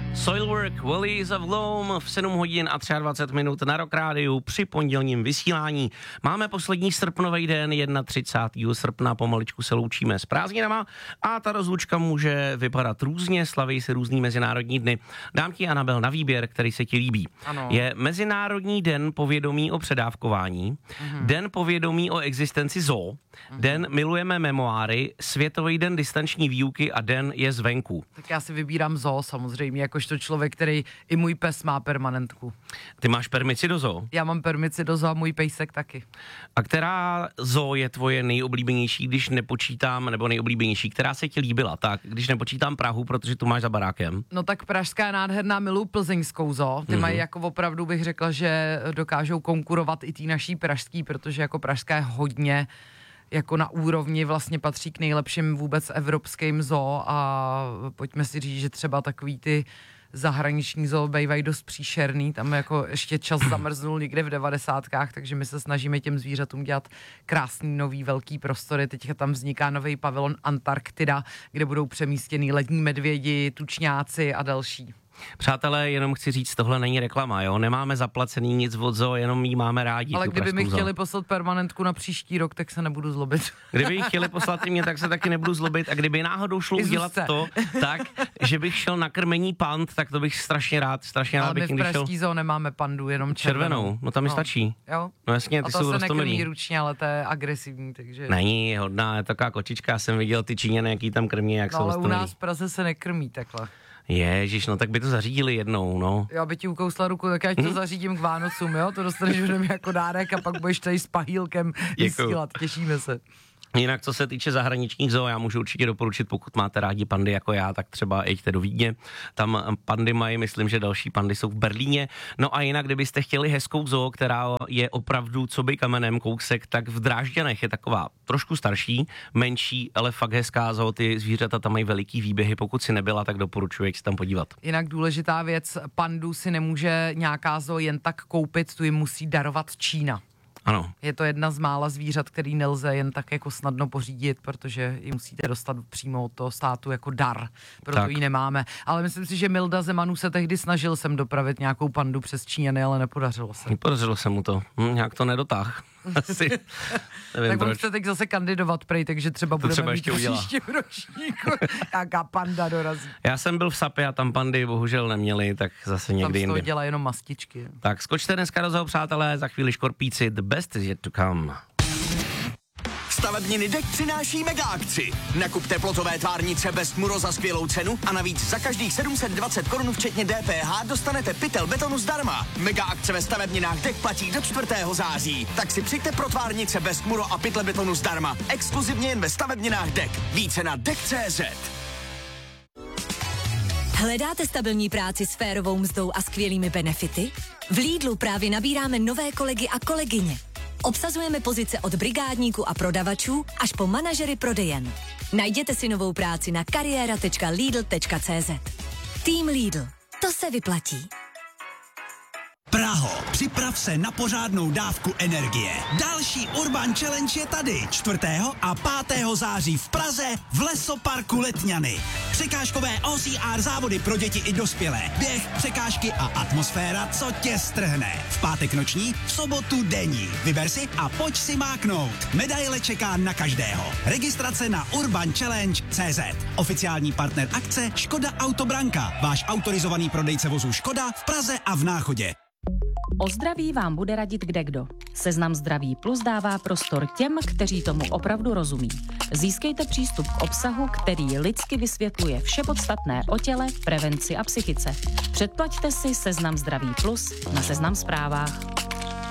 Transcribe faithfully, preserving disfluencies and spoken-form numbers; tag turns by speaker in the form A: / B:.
A: Soilwork, Valleys of Gloom v sedm hodin a dvacet tři minut na Rock Rádiu při pondělním vysílání. Máme poslední srpnový den, třicátého prvního srpna, pomaličku se loučíme s prázdninama a ta rozlučka může vypadat různě, slaví se různý mezinárodní dny. Dám ti, Anabel, na výběr, který se ti líbí.
B: Ano.
A: Je Mezinárodní den povědomí o předávkování, mhm. Den povědomí o existenci zoo, mhm. Den milujeme memoáry, Světový den distanční výuky a Den je zvenku.
B: Tak já si vybírám zoo samozřejmě, jakožto člověk, který i můj pes má permanentku.
A: Ty máš permici do zoo?
B: Já mám permici do zoo a můj pejsek taky.
A: A která zoo je tvoje nejoblíbenější, když nepočítám, nebo nejoblíbenější, která se ti líbila? Tak, když nepočítám Prahu, protože tu máš za barákem.
B: No tak pražská je nádherná, miluji plzeňskou zoo. Ty mm-hmm. mají jako opravdu, bych řekla, že dokážou konkurovat i tý naší pražský, protože jako pražská je hodně jako na úrovni, vlastně patří k nejlepším vůbec evropským zoo a pojďme si říct, že třeba takový ty zahraniční zoo bývají dost příšerný, tam jako ještě čas zamrznul někde v devadesátkách, takže my se snažíme těm zvířatům dělat krásný nový velký prostory. Teďka tam vzniká nový pavilon Antarktida, kde budou přemístěný lední medvědi, tučňáci a další.
A: Přátelé, jenom chci říct, tohle není reklama, jo? Nemáme zaplacený nic od zoo, jenom jí máme rádi.
B: Ale kdyby mi chtěli poslat permanentku na příští rok, tak se nebudu zlobit.
A: Kdyby ji chtěli poslat i mě, tak se taky nebudu zlobit. A kdyby náhodou šlo udělat to, tak, že bych šel na krmení pand, tak to bych strašně rád, strašně rád
B: ale
A: bych
B: my v pražský
A: šel...
B: zoo nemáme pandu, jenom červenou.
A: Červenou, no tam mi
B: no.
A: stačí.
B: Jo?
A: No jasně, ty
B: a to
A: jsou
B: se nekrmí
A: roztomilý.
B: ručně, ale to je agresivní, takže...
A: Není, hodná, je taková kočička, já jsem viděl ty Číňané, jaký tam krmí, jak
B: no,
A: jsou
B: ale
A: roztomilý.
B: u nás v Praze se nekrmí takhle.
A: Ježiš, no tak by to zařídili jednou, no.
B: Já by ti ukousla ruku, tak já ti to zařídím k Vánocům, jo? To dostaneš ode mě jako dárek a pak budeš tady s pahýlkem vysílat, těšíme se.
A: Jinak, co se týče zahraničních zoo, já můžu určitě doporučit, pokud máte rádi pandy jako já, tak třeba jeďte do Vídně. Tam pandy mají, myslím, že další pandy jsou v Berlíně. No a jinak, kdybyste chtěli hezkou zoo, která je opravdu co by kamenem kousek, tak v Drážďanech je taková trošku starší, menší, ale fakt hezká zoo. Ty zvířata tam mají veliký výběhy. Pokud si nebyla, tak doporučuji se tam podívat.
B: Jinak důležitá věc, pandu si nemůže nějaká zoo jen tak koupit, tu jim musí darovat Čína.
A: Ano.
B: Je to jedna z mála zvířat, který nelze jen tak jako snadno pořídit, protože ji musíte dostat přímo od toho státu jako dar, proto
A: tak.
B: ji nemáme. Ale myslím si, že Milda Zemanů se tehdy snažil sem dopravit nějakou pandu přes Číňany, ale nepodařilo se.
A: Nepodařilo se mu to, hm, nějak to nedotáh. Asi, nevím
B: tak on
A: proč.
B: chce teď zase kandidovat prej, takže třeba
A: to
B: budeme
A: třeba
B: mít
A: ještě
B: příštím ročníku, jaká panda dorazí.
A: Já jsem byl v Sapě a tam pandy bohužel neměli, tak zase někdy
B: jindy. Tam z toho
A: jindy.
B: dělá jenom mastičky.
A: Tak skočte dneska do zoo, přátelé, za chvíli škorpíci, the best is yet to come.
C: Stavebniny Dek přináší mega akci. Nakup teplotové tvárnice Best Muro za skvělou cenu a navíc za každých sedm set dvacet korun včetně D P H dostanete pytel betonu zdarma. Mega akce ve stavebninách Dek platí do čtvrtého září. Tak si přijďte pro tvárnice Best Muro a pytle betonu zdarma. Exkluzivně jen ve stavebninách Dek. Více na dek tečka cé zet.
D: Hledáte stabilní práci s férovou mzdou a skvělými benefity? V Lidlu právě nabíráme nové kolegy a kolegyně. Obsazujeme pozice od brigádníků a prodavačů až po manažery prodejen. Najděte si novou práci na kariéra tečka lidl tečka cé zet. Tým Lidl. To se vyplatí.
E: Praho, připrav se na pořádnou dávku energie. Další Urban Challenge je tady. čtvrtého a pátého září v Praze v Lesoparku Letňany. Překážkové O C R závody pro děti i dospělé. Běh, překážky a atmosféra, co tě strhne. V pátek noční, v sobotu denní. Vyber si a pojď si máknout. Medaile čeká na každého. Registrace na urban challenge tečka cé zet. Oficiální partner akce Škoda Autobranka. Váš autorizovaný prodejce vozů Škoda v Praze a v Náchodě.
F: O zdraví vám bude radit kdekdo. Seznam Zdraví Plus dává prostor těm, kteří tomu opravdu rozumí. Získejte přístup k obsahu, který lidsky vysvětluje vše podstatné o těle, prevenci a psychice. Předplaťte si Seznam Zdraví Plus na Seznam Zprávách.